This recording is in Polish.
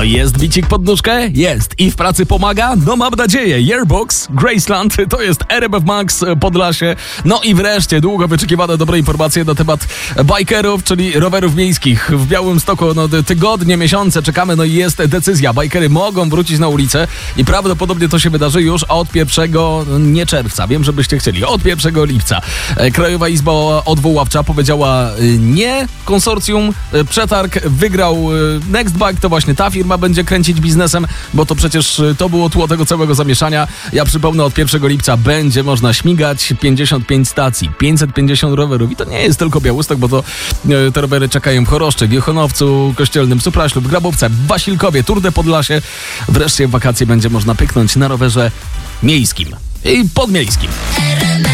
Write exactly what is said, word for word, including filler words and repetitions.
No jest bicik pod nóżkę? Jest. I w pracy pomaga? No mam nadzieję. Yearbox, Graceland, to jest R M F Max Podlasie. No i wreszcie długo wyczekiwane dobre informacje na temat bajkerów, czyli rowerów miejskich. W Białymstoku no, tygodnie, miesiące czekamy, no i jest decyzja. Bajkery mogą wrócić na ulicę i prawdopodobnie to się wydarzy już od pierwszego, nie czerwca, wiem, żebyście chcieli, od pierwszego lipca. Krajowa Izba Odwoławcza powiedziała nie. Konsorcjum przetarg wygrał Nextbike, to właśnie ta firma będzie kręcić biznesem, bo to przecież to było tło tego całego zamieszania. Ja przypomnę, od pierwszego lipca będzie można śmigać, pięćdziesiąt pięć stacji, pięćset pięćdziesiąt rowerów i to nie jest tylko Białystok, bo to te rowery czekają w Choroszczy, w Juchonowcu, Kościelnym, Supraślub, Grabówce, w Wasilkowie, Tour de Podlasie. Wreszcie w wakacje będzie można pyknąć na rowerze miejskim i podmiejskim.